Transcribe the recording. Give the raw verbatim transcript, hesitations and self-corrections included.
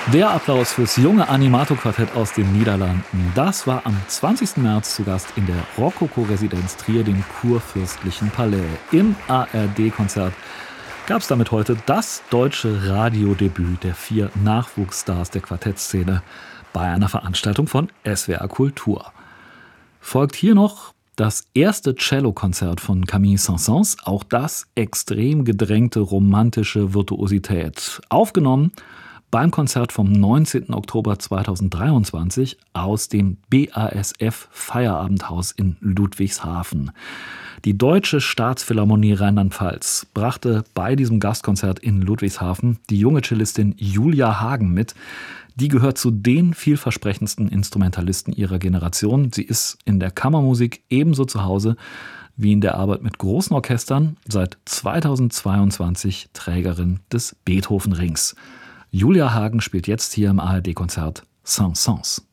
Der Applaus fürs junge Animato-Quartett aus den Niederlanden. Das war am zwanzigsten März zu Gast in der Rokoko-Residenz Trier, dem Kurfürstlichen Palais. Im A R D-Konzert gab es damit heute das deutsche Radiodebüt der vier Nachwuchsstars der Quartettszene bei einer Veranstaltung von S W R Kultur. Folgt hier noch das erste Cellokonzert von Camille Saint-Saëns, auch das extrem gedrängte romantische Virtuosität. Aufgenommen beim Konzert vom neunzehnten Oktober zweitausenddreiundzwanzig aus dem B A S F Feierabendhaus in Ludwigshafen. Die Deutsche Staatsphilharmonie Rheinland-Pfalz brachte bei diesem Gastkonzert in Ludwigshafen die junge Cellistin Julia Hagen mit. Die gehört zu den vielversprechendsten Instrumentalisten ihrer Generation. Sie ist in der Kammermusik ebenso zu Hause wie in der Arbeit mit großen Orchestern, seit zweitausendzweiundzwanzig Trägerin des Beethoven-Rings. Julia Hagen spielt jetzt hier im A R D-Konzert Saint-Saëns.